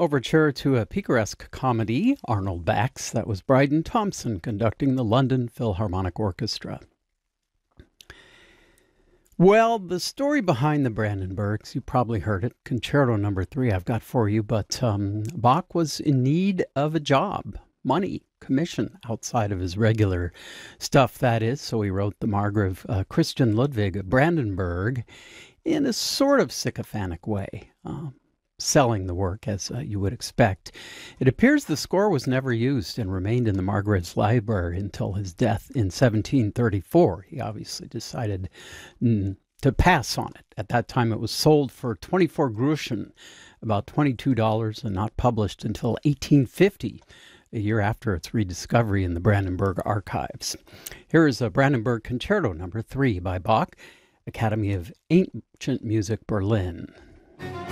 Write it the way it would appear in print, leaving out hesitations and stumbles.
Overture to a picaresque comedy, Arnold Bax. That was Bryden Thompson conducting the London Philharmonic Orchestra. Well, the story behind the Brandenburgs, you probably heard it. Concerto number 3 I've got for you, but Bach was in need of a job, money, commission outside of his regular stuff, that is. So he wrote the Margrave Christian Ludwig Brandenburg in a sort of sycophantic way. Selling the work, as you would expect. It appears the score was never used and remained in the Margrave's library until his death in 1734. He obviously decided to pass on it. At that time, it was sold for 24 Groschen, about $22, and not published until 1850, a year after its rediscovery in the Brandenburg archives. Here is a Brandenburg Concerto number 3 by Bach, Academy of Ancient Music, Berlin.